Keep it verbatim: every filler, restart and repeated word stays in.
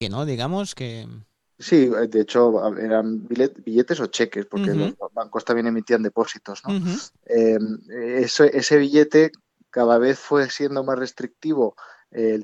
¿no? Digamos que... Sí, de hecho a- eran billet- billetes o cheques, porque Ujú, los bancos también emitían depósitos, ¿no? ujú. Eh, ese, ese billete cada vez fue siendo más restrictivo, eh,